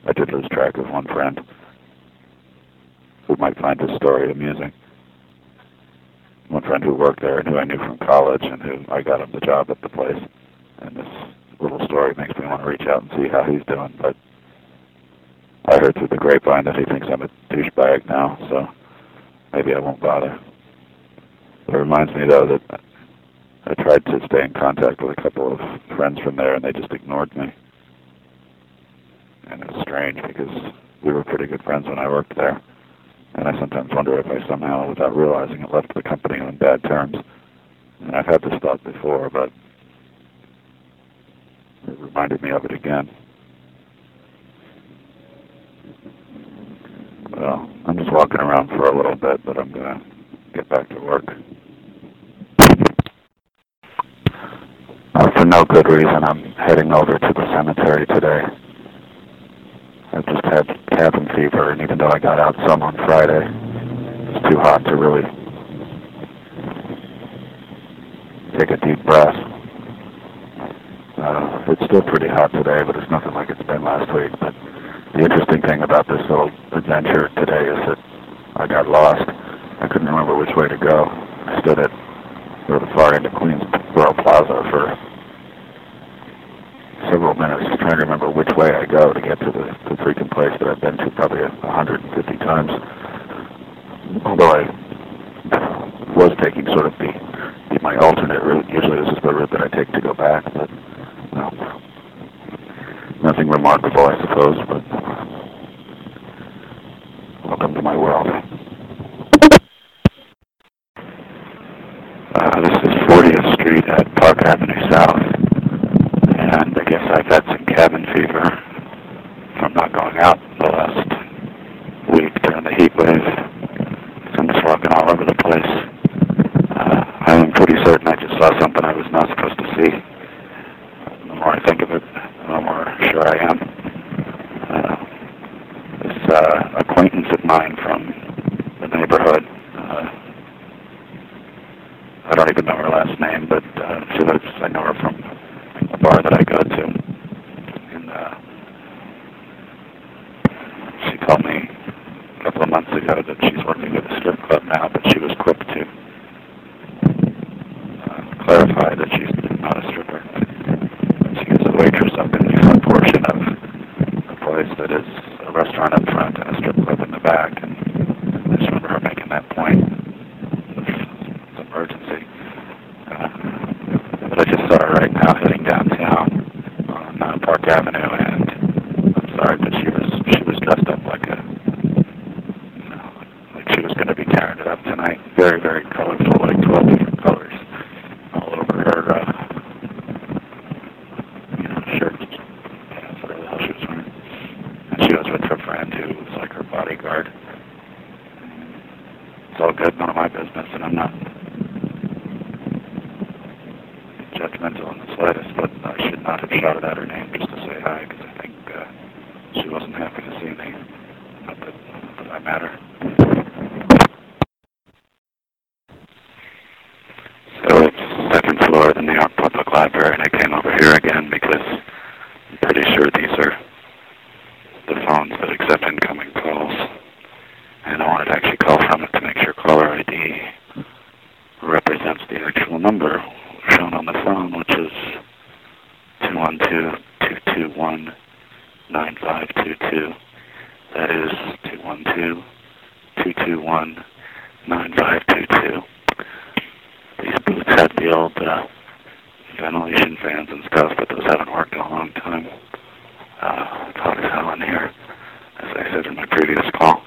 I did lose track of one friend who might find his story amusing. One friend who worked there and who I knew from college and who I got him the job at the place. And this little story makes me want to reach out and see how he's doing. But I heard through the grapevine that he thinks I'm a douchebag now, so maybe I won't bother. It reminds me, though, that I tried to stay in contact with a couple of friends from there, and they just ignored me. And it was strange because we were pretty good friends when I worked there. And I sometimes wonder if I somehow, without realizing it, left the company on bad terms. And I've had this thought before, but it reminded me of it again. Well, I'm just walking around for a little bit, but I'm going to get back to work. For no good reason, I'm heading over to the cemetery today. I've just had cabin fever, and even though I got out some on Friday, it's too hot to really take a deep breath. It's still pretty hot today, but it's nothing like it's been last week. But the interesting thing about this little adventure today is that I got lost. I couldn't remember which way to go. I stood at the far end of Queensboro Plaza for several minutes trying to remember which way I go to get to the freaking place that I've been to probably 150 times. Although I was taking sort of my alternate route. Usually this is the route that I take to go back, but no. Nothing remarkable, I suppose, but welcome to my world. This is 40th Street at Park Avenue South, and I guess I've had some cabin fever from not going out the last week during the heat wave. So I'm just walking all over the place. I'm pretty certain I just saw something I was not supposed to see. The more I think of it, the more sure I am. This acquaintance of mine from the neighborhood, I don't even know her last name, but I know her from a bar that I go to. And she told me a couple of months ago that she's working at a strip club now, but she was quick to clarify that she's not a stripper. She is a waitress up in the front portion of a place that is a restaurant up front and a strip club in the back. And I just remember her making that point. It's an emergency. But I just saw her right now heading downtown on Park Avenue, and I'm sorry, but she was dressed up like like she was going to be tearing it up tonight. Very, very colorful, like 12 different colors all over her shirt. That's what the hell she was wearing. And she was with her friend who was like her bodyguard. It's all good, none of my business, and I'm not judgmental in the slightest, but I should not have shouted out her name just to say hi, because I think she wasn't happy to see me. Not that I matter. So it's second floor of the New York Public Library, and I came over here again because I'm pretty sure these are the phones that accept incoming calls. And I wanted to actually call from it to make sure caller ID represents the actual number shown on the phone, which is 212-221-9522. That is 212-221-9522. These booths had the old ventilation fans and stuff, but those haven't worked in a long time. It's hot as hell in here, as I said in my previous call.